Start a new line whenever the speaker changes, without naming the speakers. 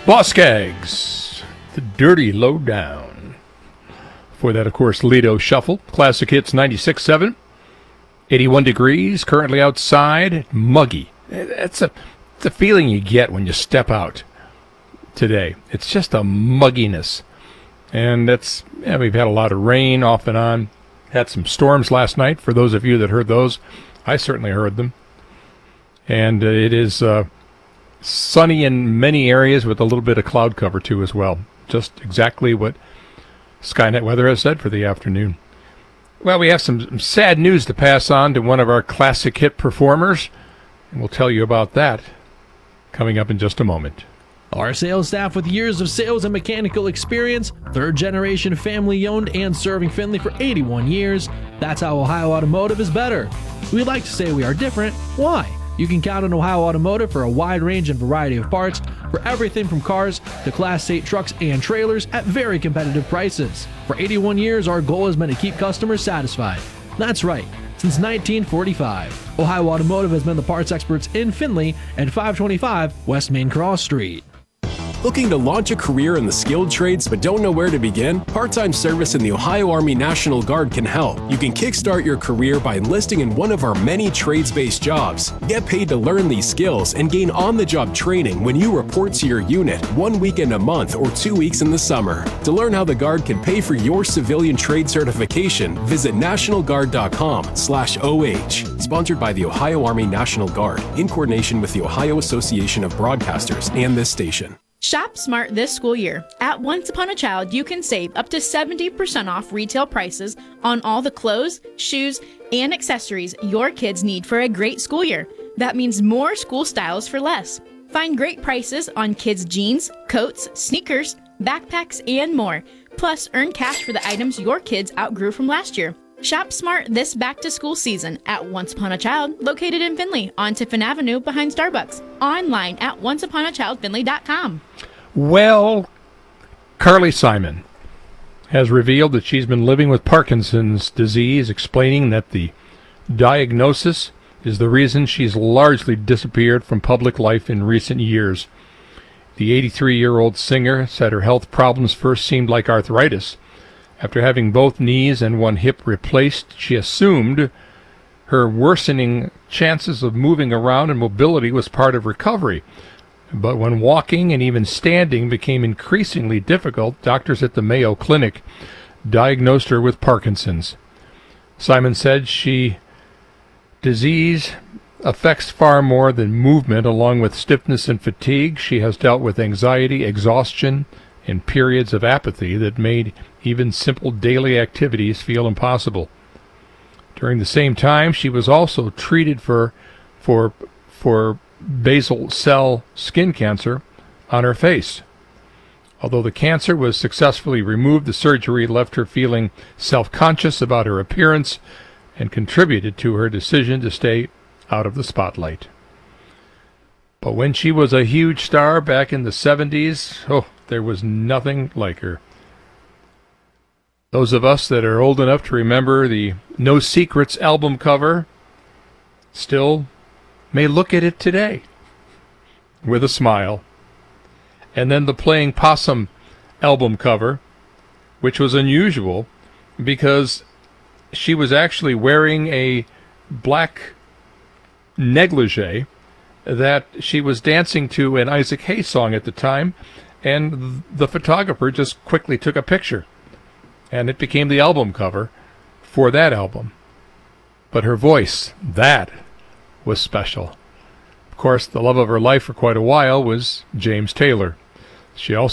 Boss Skaggs, the Dirty Lowdown. For that, of course, Lido Shuffle. Classic Hits 96.7. 81 degrees, currently outside. Muggy. It's a feeling you get when you step out today. It's just a mugginess. And we've had a lot of rain off and on. Had some storms last night. For those of you that heard those, I certainly heard them. And it is sunny in many areas with a little bit of cloud cover, too, as well. Just exactly what Skynet Weather has said for the afternoon. Well, we have some sad news to pass on to one of our classic hit performers, and we'll tell you about that coming up in just a moment.
Our sales staff with years of sales and mechanical experience, third generation family owned and serving Findlay for 81 years. That's how Ohio Automotive is better. We like to say we are different. Why? You can count on Ohio Automotive for a wide range and variety of parts for everything from cars to Class 8 trucks and trailers at very competitive prices. For 81 years, our goal has been to keep customers satisfied. That's right. Since 1945, Ohio Automotive has been the parts experts in Findlay at 525 West Main Cross Street.
Looking to launch a career in the skilled trades but don't know where to begin? Part-time service in the Ohio Army National Guard can help. You can kickstart your career by enlisting in one of our many trades-based jobs. Get paid to learn these skills and gain on-the-job training when you report to your unit 1 weekend a month or 2 weeks in the summer. To learn how the Guard can pay for your civilian trade certification, visit nationalguard.com/OH. Sponsored by the Ohio Army National Guard in coordination with the Ohio Association of Broadcasters and this station.
Shop smart this school year. At Once Upon a Child, you can save up to 70% off retail prices on all the clothes, shoes, and accessories your kids need for a great school year. That means more school styles for less. Find great prices on kids' jeans, coats, sneakers, backpacks, and more. Plus, earn cash for the items your kids outgrew from last year. Shop smart this back-to-school season at Once Upon a Child, located in Findlay on Tiffin Avenue behind Starbucks. Online at onceuponachildfindlay.com.
Well, Carly Simon has revealed that she's been living with Parkinson's disease, explaining that the diagnosis is the reason she's largely disappeared from public life in recent years. The 83-year-old singer said her health problems first seemed like arthritis. After having both knees and one hip replaced, she assumed her worsening chances of moving around and mobility was part of recovery. But when walking and even standing became increasingly difficult, doctors at the Mayo Clinic diagnosed her with Parkinson's. Simon said disease affects far more than movement. Along with stiffness and fatigue, she has dealt with anxiety, exhaustion, and periods of apathy that made even simple daily activities feel impossible. During the same time, she was also treated for basal cell skin cancer on her face. Although the cancer was successfully removed, the surgery left her feeling self-conscious about her appearance and contributed to her decision to stay out of the spotlight. But when she was a huge star back in the 70s, there was nothing like her. Those of us that are old enough to remember the No Secrets album cover still may look at it today with a smile. And then the Playing Possum album cover, which was unusual because she was actually wearing a black negligee that she was dancing to an Isaac Hayes song at the time, and the photographer just quickly took a picture, and it became the album cover for that album. But her voice, that was special. Of course, the love of her life for quite a while was James Taylor. She also